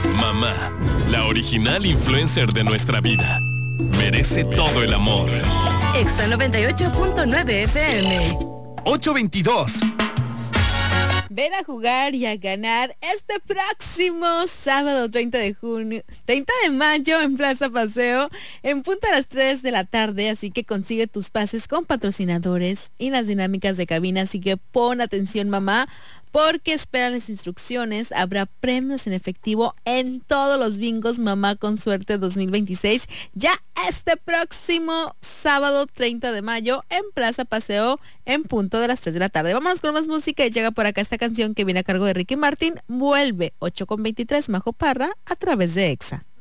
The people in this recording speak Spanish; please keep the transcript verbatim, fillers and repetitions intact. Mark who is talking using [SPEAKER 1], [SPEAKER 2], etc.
[SPEAKER 1] Mamá, la original influencer de nuestra vida, merece todo el amor.
[SPEAKER 2] Exa noventa y ocho punto nueve F M.
[SPEAKER 1] ocho veintidós.
[SPEAKER 3] Ven a jugar y a ganar este próximo sábado treinta de junio, treinta de mayo en Plaza Paseo, en punto a las tres de la tarde, así que consigue tus pases con patrocinadores y las dinámicas de cabina, así que pon atención, mamá, porque esperan las instrucciones. Habrá premios en efectivo en todos los bingos Mamá con Suerte dos mil veintiséis, ya este próximo sábado treinta de mayo en Plaza Paseo en punto de las tres de la tarde. Vámonos con más música y llega por acá esta canción que viene a cargo de Ricky Martin, Vuelve, ocho con veintitrés, Majo Parra, a través de Exa.